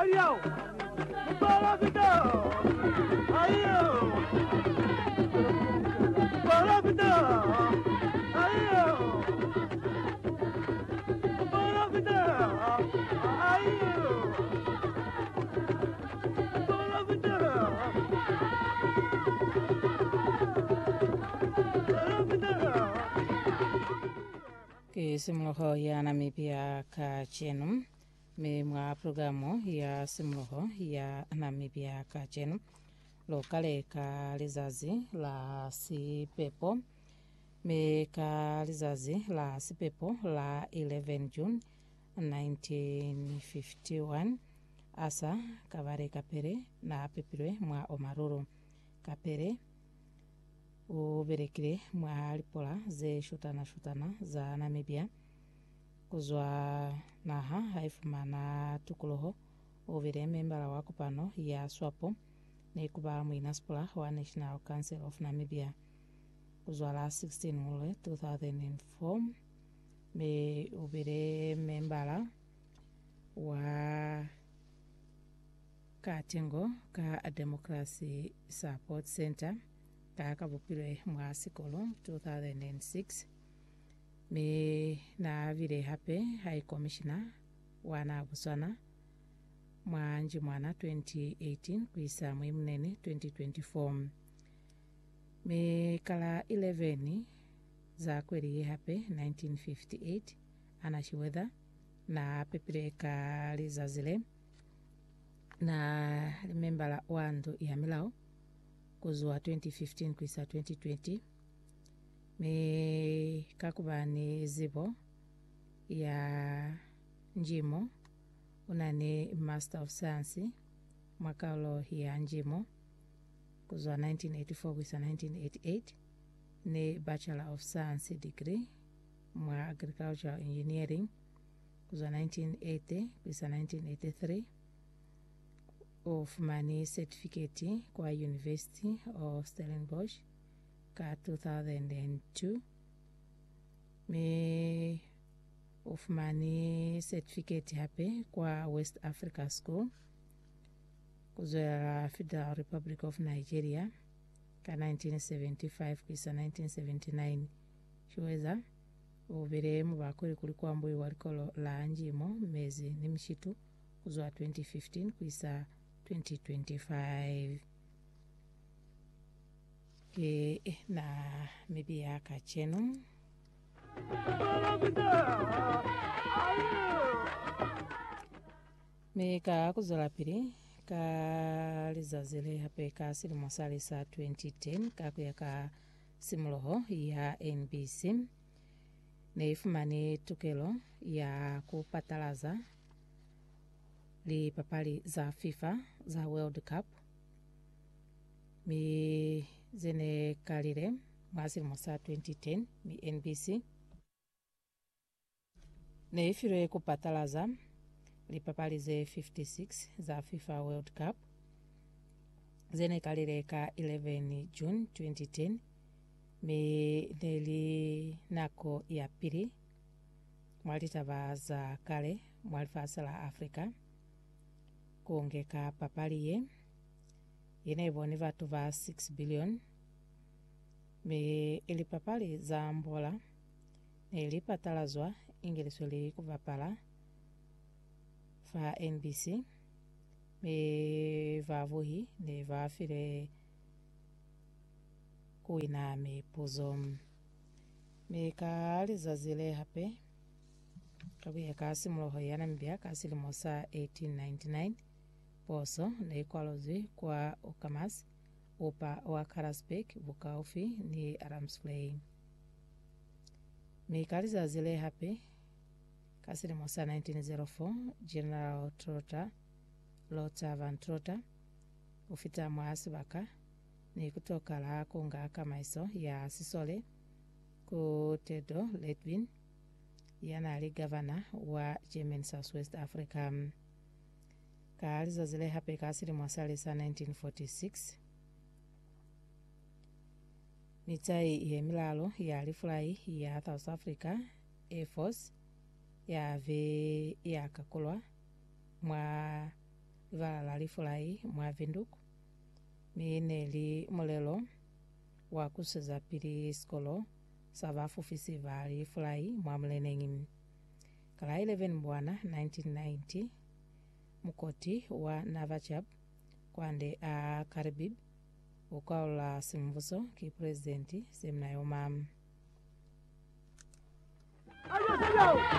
Ayo, para vida. Ayo, para vida. Ayo, para vida. Ayo, para vida. Ke simloho ya Namibia ka chenu me mwa programu ya simloho ya Namibia ka chenu lokale ka lizazi la sipepo me ka lizazi la sipepo la 11 June 1951 asa kabare kapere na pepirwe mwa omaruru kapere uberekire mwa lipola ze shutana za Namibia kuzwa naha haifumana tukuloho uvire membala wako pano ya swapo neikuba mwinaspola wa National Council of Namibia kuzwa la 16 mule 2004 me uvire membala wa katengo ka Democracy Support Center kakabupirwe mwa sikolo 2006 me na vile hape high commissioner wana busana mwanji mwana 2018 kuisa mwimnene 2024 me kala 11 za kweli hape 1958 anashiwedha na pepire kali za zile na membala wandu ya milao kuzwa 2015 kuisa 2020 me kakubani zibo ya njimo unane Master of Science mwakalo ya njimo kuzwa 1984 kuisa 1988 ne Bachelor of Science degree mwa Agricultural Engineering kuzwa 1980 kuisa 1983 of money certificate kwa University of Stellenbosch ka 2002 me of money certificate hape kwa West Africa School kuzwa Federal Republic of Nigeria ka 1975 kisa 1979 shiweza ubire mubakuri kulikuwa mbui walikolo la njimo mezi nimishitu kuzwa 2015 kisa 2025 ke na Namibia ka chenu me ka kuzola pili ka lizazile hape ka silimo salisa 2010 kakuya ka simloho ya NBC neifumani tukelo ya kupatalaza li papali za FIFA za World Cup mi zene kalire mwasi mosa 2010 mi NBC neifire kupatalaza li papali ze 56 za FIFA World Cup zene kalire ka 11 June 2010 mi neli nako ya pili mwalitaba za kale mwalifasa la Afrika kuongeka papaliye yenebone vatu va 6 billion me ili papali za mbola ili patalazwa ingelisweli kuvapala fa NBC me vavuhi ne vafire kuina me puzo me kali zazile hape kabuya kasi mloho ya Namibia kasi limosa 1899 poso na ikwalozi kwa Okamas upa wa Karasbek Bukaufi ni Aramsplay me kali zazile hape kasi limosa 1904 General Lothar van Trotter ufita mwasi baka ni kutoka la kunga kamaiso ya Sisole ku Tedo Letvin yana ali governor wa German South West Africa kaaliza zile hape kasiri mwasalisa 1946 mitai ya milalo ya alifulai ya South Africa Air Force ya ve ya kakulwa mwa ivala lalifulai mwa vinduku miineli mulelo wa kuseza pili skolo savafufisi vali fulai mwa mlenengi kala 11 bwana 1990 mukoti wa Navachap kwande a Karibib ukaula simvuso ki presidenti semna yomam Ayo,